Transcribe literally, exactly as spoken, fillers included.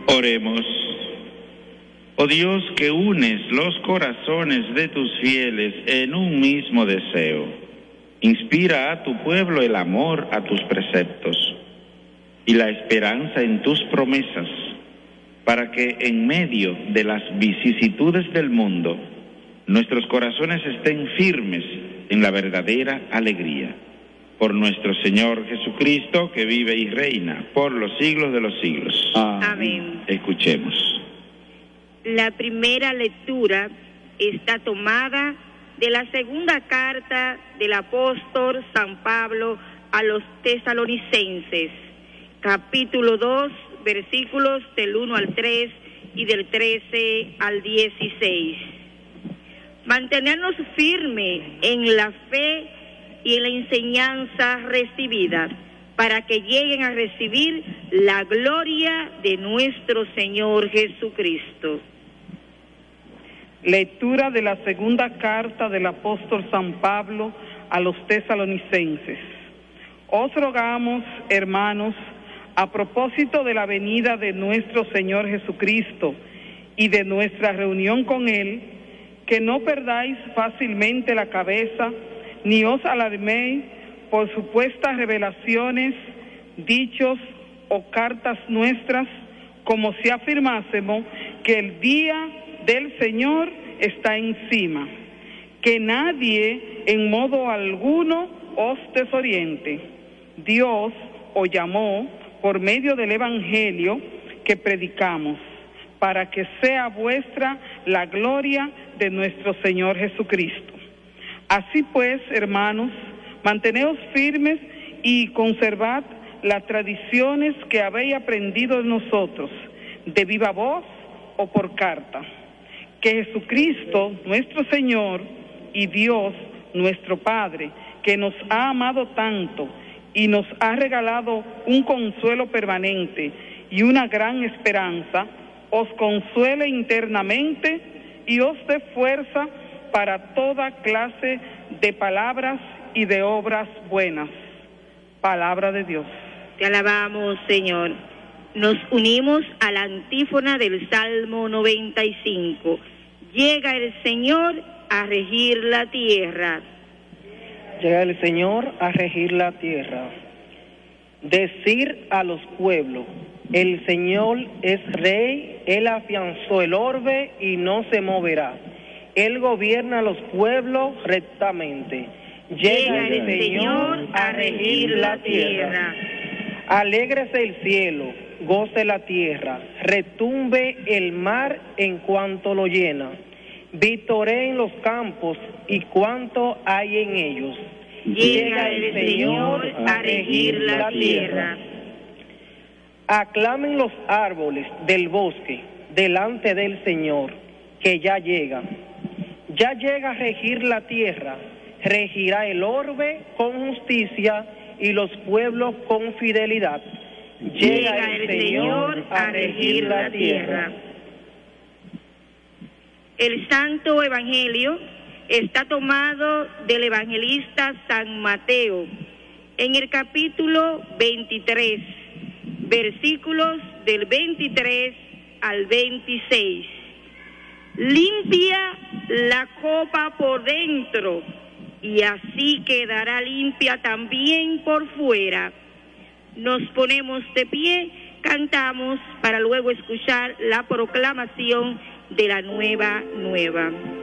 Oremos. Oh Dios, que unes los corazones de tus fieles en un mismo deseo, inspira a tu pueblo el amor a tus preceptos y la esperanza en tus promesas, para que en medio de las vicisitudes del mundo, nuestros corazones estén firmes en la verdadera alegría. Por nuestro Señor Jesucristo, que vive y reina por los siglos de los siglos. Amén. Escuchemos. La primera lectura está tomada de la segunda carta del apóstol San Pablo a los tesalonicenses, capítulo dos, versículos del uno al tres y del trece al dieciséis. Mantenernos firmes en la fe y en la enseñanza recibida, para que lleguen a recibir la gloria de nuestro Señor Jesucristo. Lectura de la segunda carta del apóstol San Pablo a los tesalonicenses. Os rogamos, hermanos, a propósito de la venida de nuestro Señor Jesucristo y de nuestra reunión con Él, que no perdáis fácilmente la cabeza, ni os alarméis por supuestas revelaciones, dichos o cartas nuestras, como si afirmásemos que el día del Señor está encima. Que nadie en modo alguno os desoriente. Dios os llamó por medio del Evangelio que predicamos, para que sea vuestra la gloria de nuestro Señor Jesucristo. Así pues, hermanos, manteneos firmes y conservad las tradiciones que habéis aprendido de nosotros, de viva voz o por carta. Que Jesucristo, nuestro Señor, y Dios, nuestro Padre, que nos ha amado tanto y nos ha regalado un consuelo permanente y una gran esperanza, os consuele internamente y os dé fuerza para toda clase de palabras y de obras buenas. Palabra de Dios. Te alabamos, Señor. Nos unimos a la antífona del Salmo noventa y cinco. Llega el Señor a regir la tierra. Llega el Señor a regir la tierra. Decir a los pueblos, el Señor es rey, Él afianzó el orbe y no se moverá. Él gobierna a los pueblos rectamente. Llega el Señor a regir la tierra. Alégrese el cielo, goce la tierra, retumbe el mar en cuanto lo llena. Victoreen los campos y cuanto hay en ellos. Llega el Señor a regir la tierra. Aclamen los árboles del bosque delante del Señor, que ya llega. Ya llega a regir la tierra, regirá el orbe con justicia y los pueblos con fidelidad. Llega el Señor a regir la tierra. El Santo Evangelio está tomado del evangelista San Mateo, en el capítulo veintitrés, versículos del veintitrés al veintiséis. Limpia la copa por dentro, y así quedará limpia también por fuera. Nos ponemos de pie, cantamos para luego escuchar la proclamación de la nueva nueva.